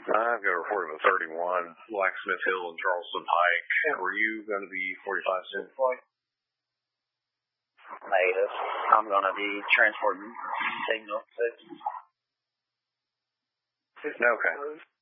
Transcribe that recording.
I've got a report of a 31, Blacksmith Hill and Charleston Pike. Were you going to be 45 soon? Negative. I'm going to be transporting signal 6. Okay.